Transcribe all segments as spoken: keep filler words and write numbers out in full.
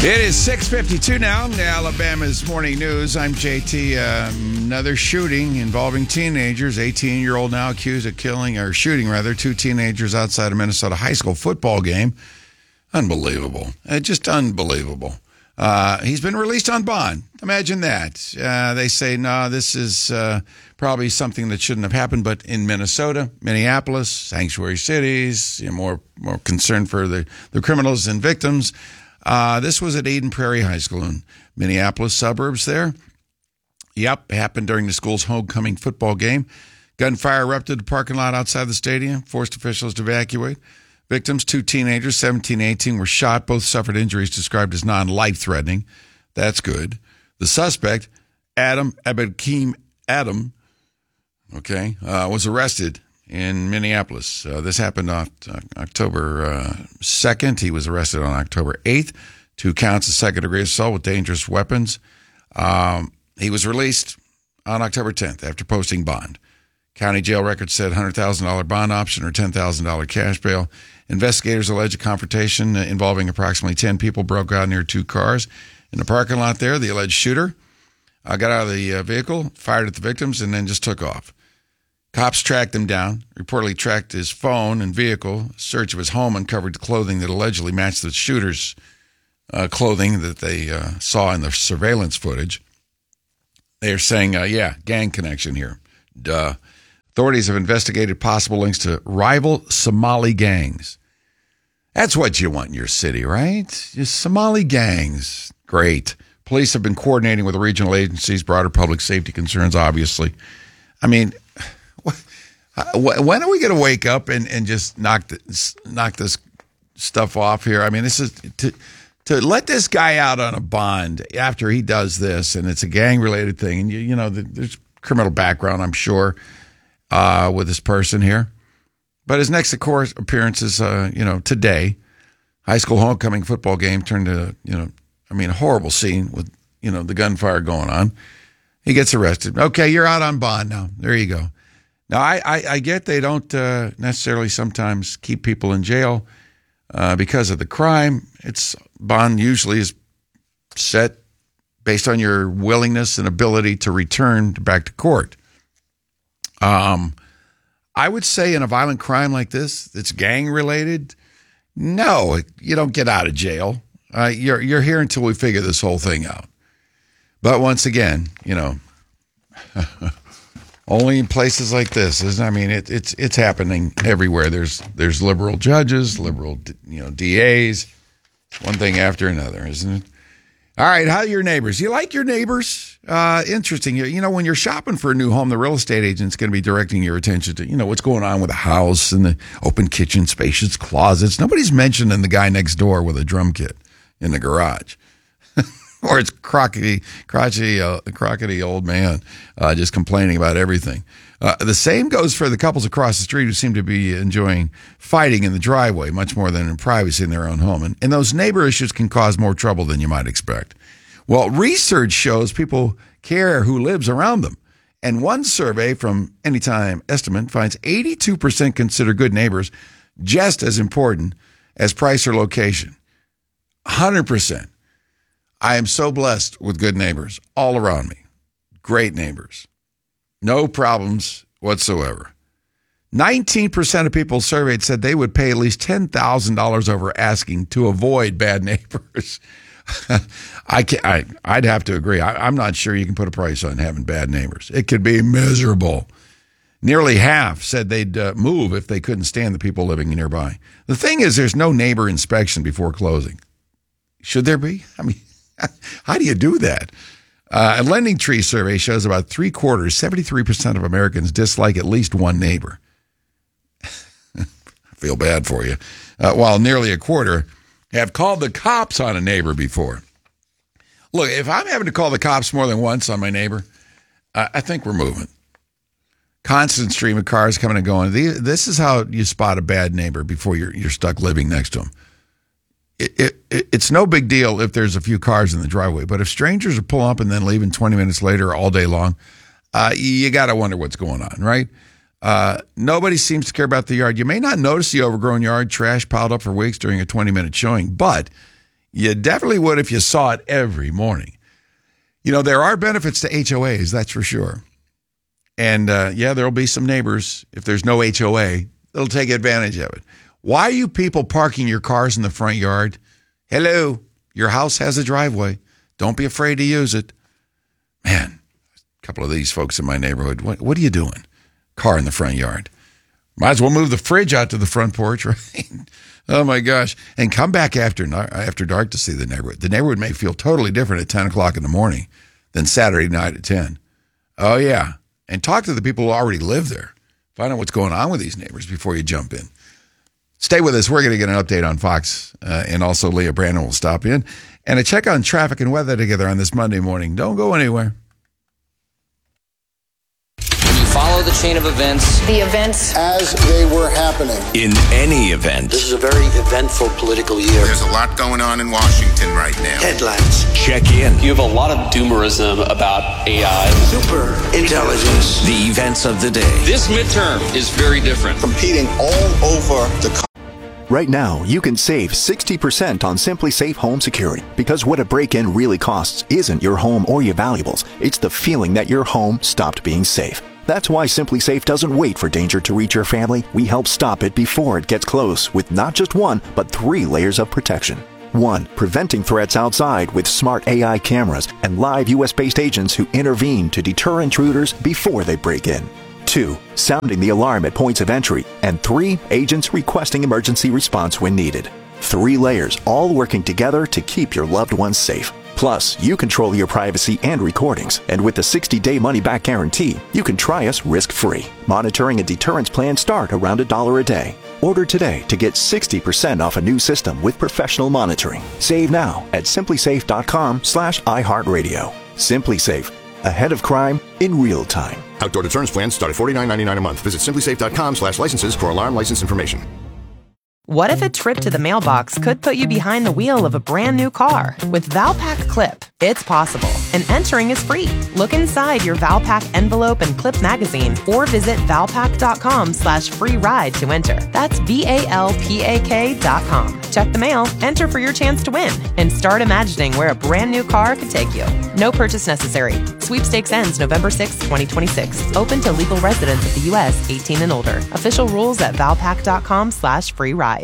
It is six fifty-two now, Alabama's Morning News. I'm J T. Uh, another shooting involving teenagers. eighteen-year-old now accused of killing, or shooting rather, two teenagers outside a Minnesota high school football game. Unbelievable. Uh, just unbelievable. Uh, he's been released on bond. Imagine that. Uh, they say, no, this is uh, probably something that shouldn't have happened. But in Minnesota, Minneapolis, sanctuary cities, you know, more more concern for the, the criminals and victims. Uh, this was at Eden Prairie High School in Minneapolis suburbs there. Yep, happened during the school's homecoming football game. Gunfire erupted the parking lot outside the stadium, forced officials to evacuate. Victims, two teenagers, seventeen and eighteen, were shot. Both suffered injuries described as non-life-threatening. That's good. The suspect, Adam Abedkim Adam, okay, uh, was arrested in Minneapolis. Uh, this happened on uh, October uh, second. He was arrested on October eighth. Two counts of second-degree assault with dangerous weapons. Um, he was released on October tenth after posting bond. County jail records said one hundred thousand dollars bond option or ten thousand dollars cash bail. Investigators allege a confrontation involving approximately ten people broke out near two cars. In the parking lot there, the alleged shooter uh, got out of the uh, vehicle, fired at the victims, and then just took off. Cops tracked him down, reportedly tracked his phone and vehicle. A search of his home uncovered clothing that allegedly matched the shooter's uh, clothing that they uh, saw in the surveillance footage. They are saying, uh, yeah, gang connection here. Duh. Authorities have investigated possible links to rival Somali gangs. That's what you want in your city, right? Just Somali gangs. Great. Police have been coordinating with the regional agencies, broader public safety concerns, obviously. I mean, when are we going to wake up and, and just knock this, knock this stuff off here? I mean, this is to to let this guy out on a bond after he does this, and it's a gang-related thing. And, you, you know, there's criminal background, I'm sure, uh, with this person here. But his next, of course, appearance is, uh, you know, today. High school homecoming football game turned to, you know, I mean, a horrible scene with, you know, the gunfire going on. He gets arrested. Okay, you're out on bond now. There you go. Now, I, I, I get they don't uh, necessarily sometimes keep people in jail uh, because of the crime. It's bond usually is set based on your willingness and ability to return back to court. Um, I would say in a violent crime like this, that's gang-related, no, you don't get out of jail. Uh, you're you're here until we figure this whole thing out. But once again, you know, only in places like this, isn't? I mean, it, it's it's happening everywhere. There's there's liberal judges, liberal you know D As, one thing after another, isn't it? All right, how are your neighbors? You like your neighbors? Uh, interesting. You, you know, when you're shopping for a new home, the real estate agent's going to be directing your attention to, you know, what's going on with the house and the open kitchen, spacious closets. Nobody's mentioning the guy next door with a drum kit in the garage. Or it's crockety, crotchety, uh, crockety old man uh, just complaining about everything. Uh, the same goes for the couples across the street who seem to be enjoying fighting in the driveway much more than in privacy in their own home. And, and those neighbor issues can cause more trouble than you might expect. Well, research shows people care who lives around them. And one survey from Anytime Estimate finds eighty-two percent consider good neighbors just as important as price or location. one hundred percent. I am so blessed with good neighbors all around me. Great neighbors. No problems whatsoever. nineteen percent of people surveyed said they would pay at least ten thousand dollars over asking to avoid bad neighbors. I can't, I, I'd have to agree. I, I'm not sure you can put a price on having bad neighbors. It could be miserable. Nearly half said they'd uh, move if they couldn't stand the people living nearby. The thing is, there's no neighbor inspection before closing. Should there be? I mean, how do you do that? Uh, a Lending Tree survey shows about three quarters, seventy-three percent of Americans dislike at least one neighbor. I feel bad for you. Uh, while nearly a quarter have called the cops on a neighbor before. Look, if I'm having to call the cops more than once on my neighbor, uh, I think we're moving. Constant stream of cars coming and going. This is how you spot a bad neighbor before you're you're stuck living next to them. It, it, it, it's no big deal if there's a few cars in the driveway, but if strangers are pulling up and then leaving twenty minutes later all day long, uh, you got to wonder what's going on, right? Uh, nobody seems to care about the yard. You may not notice the overgrown yard, trash piled up for weeks during a twenty-minute showing, but You definitely would if you saw it every morning. You know, there are benefits to H O As, that's for sure. And, uh, yeah, there'll be some neighbors, if there's no H O A, that'll take advantage of it. Why are you people parking your cars in the front yard? Hello, your house has a driveway. Don't be afraid to use it. Man, a couple of these folks in my neighborhood, what, what are you doing? Car in the front yard. Might as well move the fridge out to the front porch, right? Oh, my gosh. And come back after after dark to see the neighborhood. The neighborhood may feel totally different at ten o'clock in the morning than Saturday night at ten. Oh, yeah. And talk to the people who already live there. Find out what's going on with these neighbors before you jump in. Stay with us. We're going to get an update on Fox, uh, and also Leah Brandon will stop in. And a check on traffic and weather together on this Monday morning. Don't go anywhere. Follow the chain of events. The events as they were happening. In any event. This is a very eventful political year. There's a lot going on in Washington right now. Headlines. Check in. You have a lot of doomerism about A I. Super intelligence. The events of the day. This midterm is very different. Competing all over the country. Right now, you can save sixty percent on SimpliSafe Home Security, because what a break-in really costs isn't your home or your valuables. It's the feeling that your home stopped being safe. That's why SimpliSafe doesn't wait for danger to reach your family. We help stop it before it gets close with not just one, but three layers of protection. One, preventing threats outside with smart A I cameras and live U S-based agents who intervene to deter intruders before they break in. Two, sounding the alarm at points of entry. And three, agents requesting emergency response when needed. Three layers, all working together to keep your loved ones safe. Plus, you control your privacy and recordings. And with the sixty-day money-back guarantee, you can try us risk-free. Monitoring and deterrence plans start around a dollar a day. Order today to get sixty percent off a new system with professional monitoring. Save now at simplysafe.com slash iHeartRadio. SimpliSafe. Ahead of crime in real time. Outdoor deterrence plans start at forty-nine ninety-nine a month. Visit simplysafe.com slash licenses for alarm license information. What if a trip to the mailbox could put you behind the wheel of a brand new car? With Valpak Clip, it's possible, and entering is free. Look inside your Valpak envelope and clip magazine, or visit valpak.com slash free ride to enter. That's V-A-L-P-A-K dot com. Check the mail, enter for your chance to win, and start imagining where a brand new car could take you. No purchase necessary. Sweepstakes ends November sixth, twenty twenty-six. Open to legal residents of the U S eighteen and older. Official rules at valpak.com slash free ride.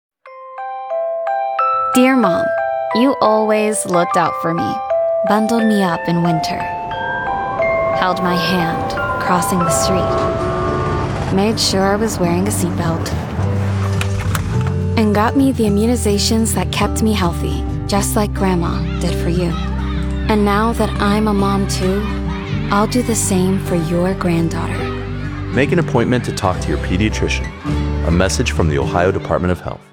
Dear Mom, you always looked out for me, bundled me up in winter, held my hand crossing the street, made sure I was wearing a seatbelt, and got me the immunizations that kept me healthy, just like Grandma did for you. And now that I'm a mom too, I'll do the same for your granddaughter. Make an appointment to talk to your pediatrician. A message from the Ohio Department of Health.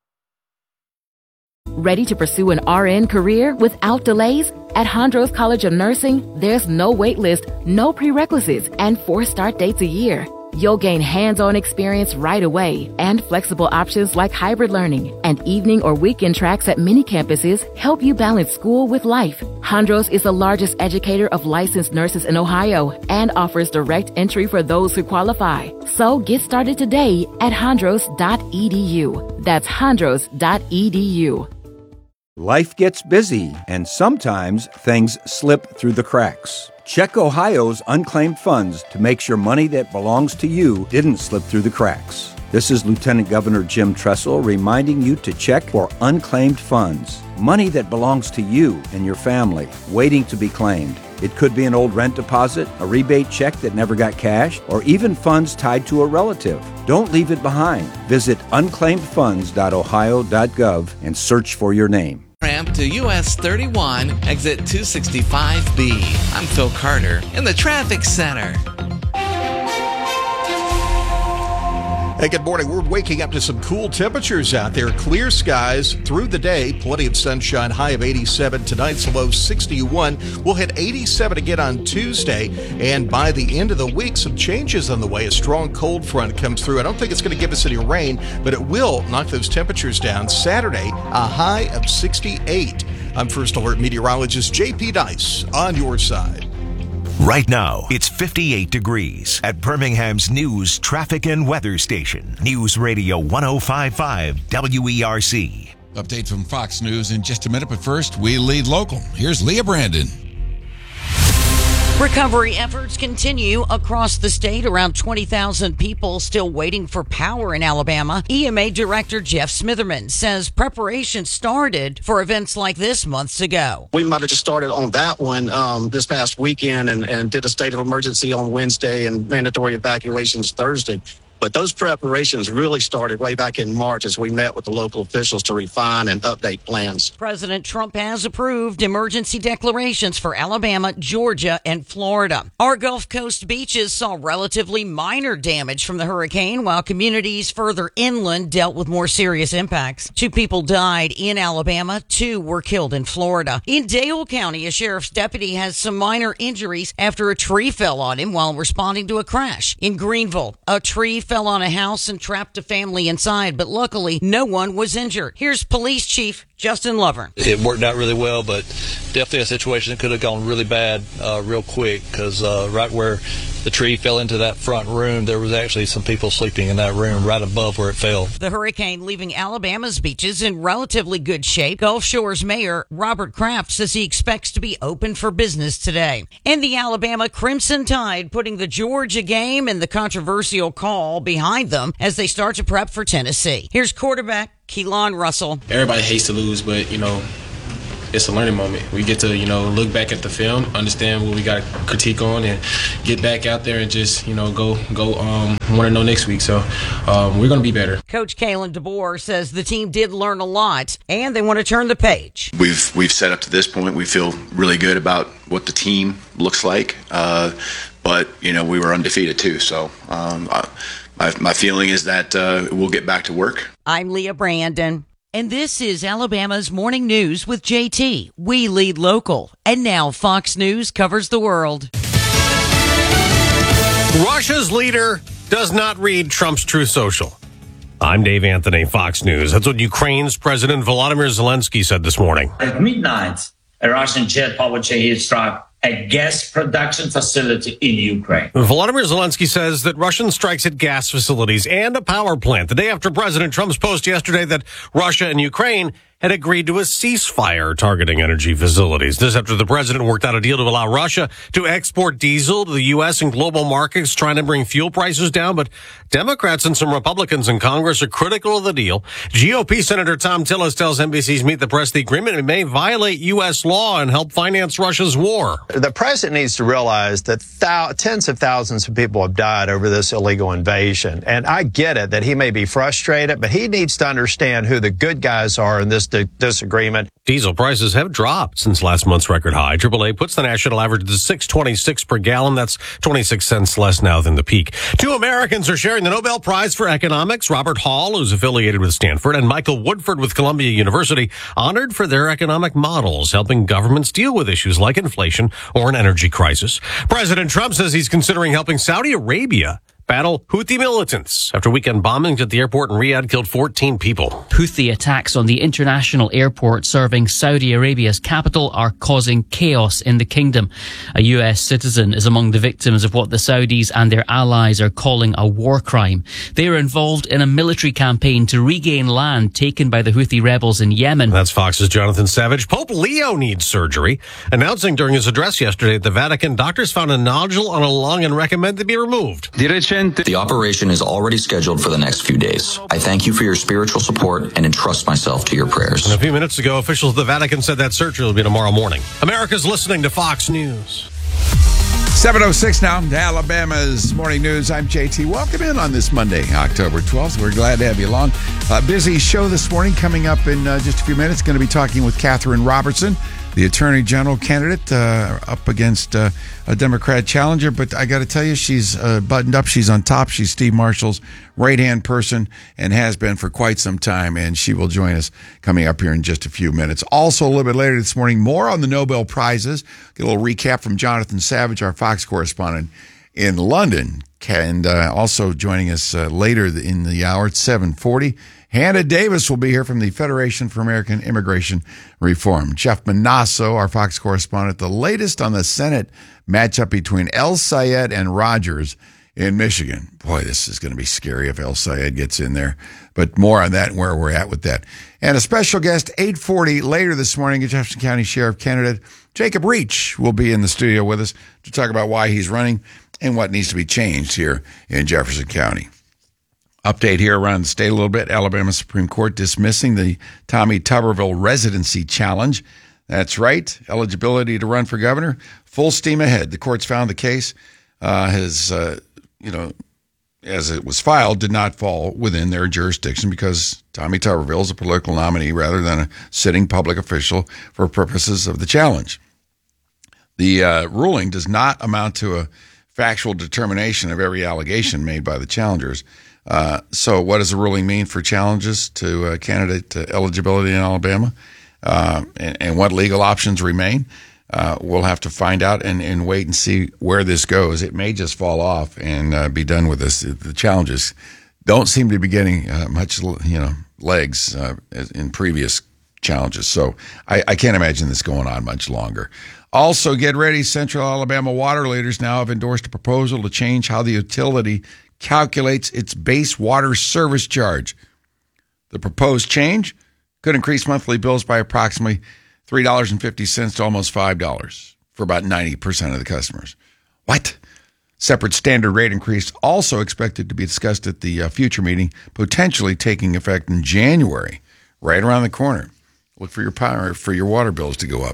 Ready to pursue an R N career without delays? At Hondros College of Nursing, there's no wait list, no prerequisites, and four start dates a year. You'll gain hands-on experience right away, and flexible options like hybrid learning and evening or weekend tracks at many campuses help you balance school with life. Hondros is the largest educator of licensed nurses in Ohio and offers direct entry for those who qualify. So get started today at hondros dot e d u. That's hondros dot e d u. Life gets busy, and sometimes things slip through the cracks. Check Ohio's unclaimed funds to make sure money that belongs to you didn't slip through the cracks. This is Lieutenant Governor Jim Tressel reminding you to check for unclaimed funds. Money that belongs to you and your family, waiting to be claimed. It could be an old rent deposit, a rebate check that never got cashed, or even funds tied to a relative. Don't leave it behind. Visit unclaimed funds dot ohio dot gov and search for your name. Ramp to U S thirty-one, exit two sixty-five B. I'm Phil Carter in the traffic center. Hey, good morning. We're waking up to some cool temperatures out there. Clear skies through the day. Plenty of sunshine. High of eighty-seven. Tonight's low sixty-one. We'll hit eighty-seven again on Tuesday. And by the end of the week, some changes on the way. A strong cold front comes through. I don't think it's going to give us any rain, but it will knock those temperatures down. Saturday, a high of sixty-eight. I'm First Alert meteorologist J P Dice on your side. Right now, it's fifty-eight degrees at Birmingham's news, traffic, and weather station. News Radio one oh five point five W E R C. Update from Fox News in just a minute, but first, we lead local. Here's Leah Brandon. Recovery efforts continue across the state. Around twenty thousand people still waiting for power in Alabama. E M A Director Jeff Smitherman says preparation started for events like this months ago. We might have just started on that one um, this past weekend and, and did a state of emergency on Wednesday and mandatory evacuations Thursday. But those preparations really started way back in March as we met with the local officials to refine and update plans. President Trump has approved emergency declarations for Alabama, Georgia, and Florida. Our Gulf Coast beaches saw relatively minor damage from the hurricane, while communities further inland dealt with more serious impacts. Two people died in Alabama. Two were killed in Florida. In Dale County, a sheriff's deputy has some minor injuries after a tree fell on him while responding to a crash. In Greenville, a tree fell on a house and trapped a family inside, but luckily no one was injured. Here's Police Chief Justin Lovern. It worked out really well, but definitely a situation that could have gone really bad uh, real quick, because uh, right where the tree fell into that front room, there was actually some people sleeping in that room right above where it fell. The hurricane leaving Alabama's beaches in relatively good shape. Gulf Shores Mayor Robert Kraft says he expects to be open for business today. And the Alabama Crimson Tide putting the Georgia game and the controversial call behind them as they start to prep for Tennessee. Here's quarterback Keelan Russell. Everybody hates to lose, but, you know, it's a learning moment. We get to, you know, look back at the film, understand what we got to critique on, and get back out there and just, you know, go, go, um, want to know next week. So um, we're going to be better. Coach Kalen DeBoer says the team did learn a lot, and they want to turn the page. We've we've set up to this point. We feel really good about what the team looks like, uh, but, you know, we were undefeated too. So um, I, my, my feeling is that uh, we'll get back to work. I'm Leah Brandon. And this is Alabama's Morning News with J T. We lead local. And now Fox News covers the world. Russia's leader does not read Trump's Truth Social. I'm Dave Anthony, Fox News. That's what Ukraine's President Volodymyr Zelensky said this morning. At midnight, a Russian jet powered Shahed struck a gas production facility in Ukraine. Volodymyr Zelensky says that Russian strikes at gas facilities and a power plant the day after President Trump's post yesterday that Russia and Ukraine had agreed to a ceasefire targeting energy facilities. This after the president worked out a deal to allow Russia to export diesel to the U S and global markets, trying to bring fuel prices down. But Democrats and some Republicans in Congress are critical of the deal. G O P Senator Tom Tillis tells N B C's Meet the Press the agreement may violate U S law and help finance Russia's war. The president needs to realize that thou- tens of thousands of people have died over this illegal invasion. And I get it that he may be frustrated, but he needs to understand who the good guys are in this disagreement. Diesel prices have dropped since last month's record high. triple A puts the national average to six twenty-six per gallon. That's twenty-six cents less now than the peak. Two Americans are sharing the Nobel Prize for Economics. Robert Hall, who's affiliated with Stanford, and Michael Woodford with Columbia University, honored for their economic models, helping governments deal with issues like inflation or an energy crisis. President Trump says he's considering helping Saudi Arabia battle Houthi militants after weekend bombings at the airport in Riyadh killed fourteen people. Houthi attacks on the international airport serving Saudi Arabia's capital are causing chaos in the kingdom. A U S citizen is among the victims of what the Saudis and their allies are calling a war crime. They are involved in a military campaign to regain land taken by the Houthi rebels in Yemen. That's Fox's Jonathan Savage. Pope Leo needs surgery. Announcing during his address yesterday at the Vatican, doctors found a nodule on a lung and recommend it be removed. The operation is already scheduled for the next few days. I thank you for your spiritual support and entrust myself to your prayers. And a few minutes ago, officials at the Vatican said that surgery will be tomorrow morning. America's listening to Fox News. seven oh six now, Alabama's Morning News. I'm J T. Welcome in on this Monday, October twelfth. We're glad to have you along. A busy show this morning. Coming up in uh, just a few minutes, going to be talking with Catherine Robertson, the Attorney General candidate, uh, up against uh, a Democrat challenger. But I got to tell you, she's uh, buttoned up. She's on top. She's Steve Marshall's right-hand person and has been for quite some time. And she will join us coming up here in just a few minutes. Also, a little bit later this morning, more on the Nobel Prizes. Get a little recap from Jonathan Savage, our Fox correspondent in London. And uh, also joining us uh, later in the hour at seven forty, Hannah Davis will be here from the Federation for American Immigration Reform. Jeff Manasso, our Fox correspondent, the latest on the Senate matchup between El Sayed and Rogers in Michigan. Boy, this is going to be scary if El Sayed gets in there. But more on that and where we're at with that. And a special guest, eight forty later this morning, Jefferson County Sheriff candidate Jacob Reach will be in the studio with us to talk about why he's running and what needs to be changed here in Jefferson County. Update here around the state a little bit. Alabama Supreme Court dismissing the Tommy Tuberville residency challenge. That's right. Eligibility to run for governor. Full steam ahead. The courts found the case uh, has, uh, you know, as it was filed, did not fall within their jurisdiction because Tommy Tuberville is a political nominee rather than a sitting public official for purposes of the challenge. The uh, ruling does not amount to a factual determination of every allegation made by the challengers. Uh, so what does the ruling mean for challenges to uh, candidate uh, eligibility in Alabama uh, and, and what legal options remain? Uh, we'll have to find out and, and wait and see where this goes. It may just fall off and uh, be done with this. The challenges don't seem to be getting uh, much, you know, legs uh, in previous challenges. So I, I can't imagine this going on much longer. Also, get ready. Central Alabama water leaders now have endorsed a proposal to change how the utility calculates its base water service charge. The proposed change could increase monthly bills by approximately three dollars and fifty cents to almost five dollars for about ninety percent of the customers. What? Separate standard rate increase also expected to be discussed at the uh, future meeting, potentially taking effect in January, right around the corner. Look for your power, for your water bills to go up.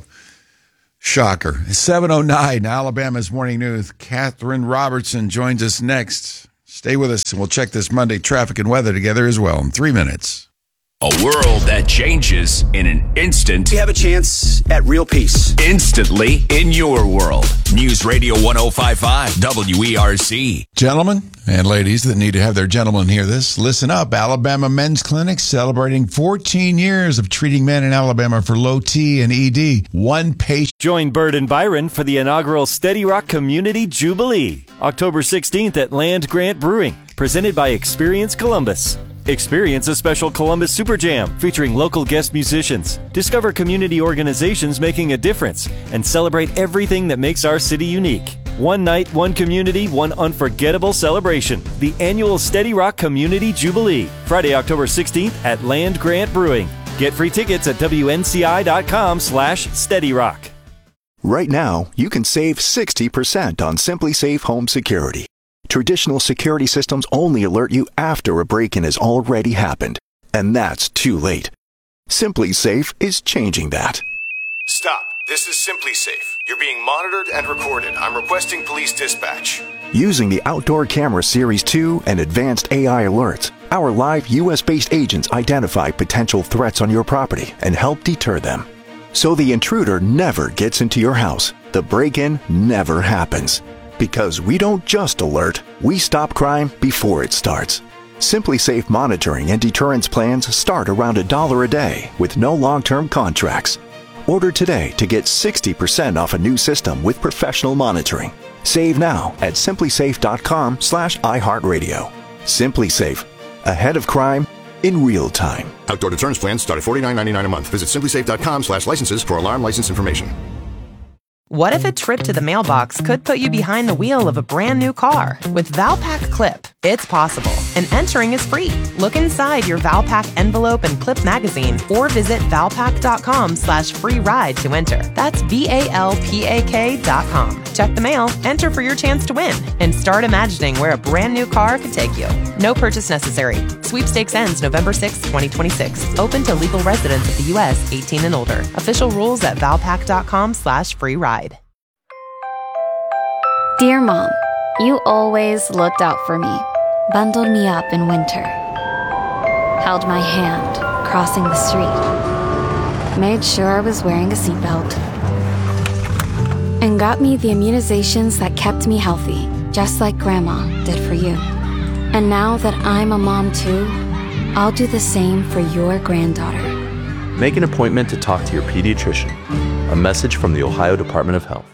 Shocker. seven oh nine, Alabama's Morning News. Catherine Robertson joins us next. Stay with us, and we'll check this Monday traffic and weather together as well in three minutes. A world that changes in an instant. You have a chance at real peace. Instantly in your world. News Radio one oh five point five W E R C. Gentlemen and ladies that need to have their gentlemen hear this, listen up. Alabama Men's Clinic celebrating fourteen years of treating men in Alabama for low T and E D. One patient. Join Bird and Byron for the inaugural Steady Rock Community Jubilee. October sixteenth at Land Grant Brewing. Presented by Experience Columbus. Experience a special Columbus Super Jam featuring local guest musicians. Discover community organizations making a difference and celebrate everything that makes our city unique. One night, one community, one unforgettable celebration. The annual Steady Rock Community Jubilee. Friday, October sixteenth at Land Grant Brewing. Get free tickets at W N C I dot com slash Steady Rock. Right now, you can save sixty percent on Simply Safe Home Security. Traditional security systems only alert you after a break-in has already happened, and that's too late. Simply Safe is changing that. Stop. This is Simply Safe. You're being monitored and recorded. I'm requesting police dispatch. Using the Outdoor Camera Series two and advanced A I alerts, our live U S-based agents identify potential threats on your property and help deter them. So the intruder never gets into your house. The break-in never happens. Because we don't just alert, we stop crime before it starts. Simply Safe monitoring and deterrence plans start around a dollar a day with no long-term contracts. Order today to get sixty percent off a new system with professional monitoring. Save now at simply safe dot com slash iHeartRadio. Simply Safe, ahead of crime in real time. Outdoor deterrence plans start at forty-nine ninety-nine a month. Visit simply safe dot com slash licenses for alarm license information. What if a trip to the mailbox could put you behind the wheel of a brand new car? With Valpak Clip, it's possible, and entering is free. Look inside your Valpak envelope and clip magazine, or visit valpak dot com slash free ride to enter. That's V A L P A K dot com. Check the mail, enter for your chance to win, and start imagining where a brand new car could take you. No purchase necessary. Sweepstakes ends November sixth, twenty twenty-six. Open to legal residents of the U S eighteen and older. Official rules at valpak dot com slash free ride. Dear Mom, you always looked out for me, bundled me up in winter, held my hand crossing the street, made sure I was wearing a seatbelt, and got me the immunizations that kept me healthy, just like Grandma did for you. And now that I'm a mom too, I'll do the same for your granddaughter. Make an appointment to talk to your pediatrician. A message from the Ohio Department of Health.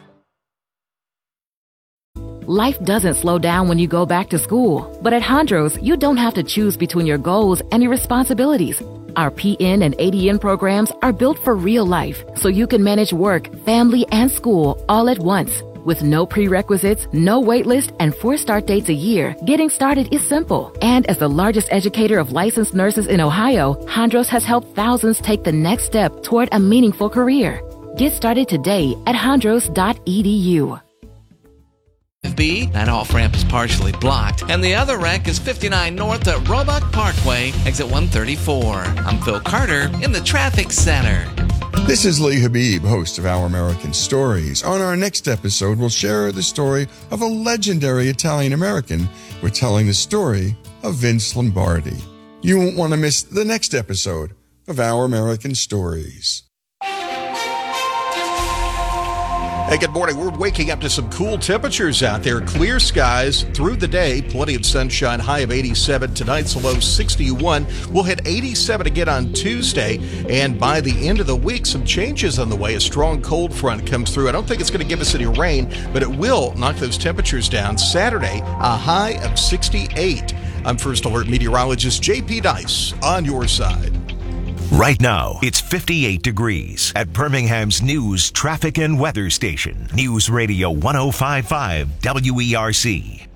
Life doesn't slow down when you go back to school. But at Hondros, you don't have to choose between your goals and your responsibilities. Our P N and A D N programs are built for real life, so you can manage work, family, and school all at once. With no prerequisites, no wait list, and four start dates a year, getting started is simple. And as the largest educator of licensed nurses in Ohio, Hondros has helped thousands take the next step toward a meaningful career. Get started today at hondros dot e d u. B, that off-ramp is partially blocked, and the other wreck is fifty-nine North at Roebuck Parkway, exit one thirty-four. I'm Phil Carter in the Traffic Center. This is Lee Habib, host of Our American Stories. On our next episode, we'll share the story of a legendary Italian-American. We're telling the story of Vince Lombardi. You won't want to miss the next episode of Our American Stories. Hey, good morning. We're waking up to some cool temperatures out there. Clear skies through the day. Plenty of sunshine. High of eighty-seven. Tonight's low sixty-one. We'll hit eighty-seven again on Tuesday. And by the end of the week, some changes on the way. A strong cold front comes through. I don't think it's going to give us any rain, but it will knock those temperatures down. Saturday, a high of sixty-eight. I'm First Alert meteorologist J P Dice on your side. Right now, it's fifty-eight degrees at Birmingham's news, traffic, and weather station. News Radio one oh five point five W E R C.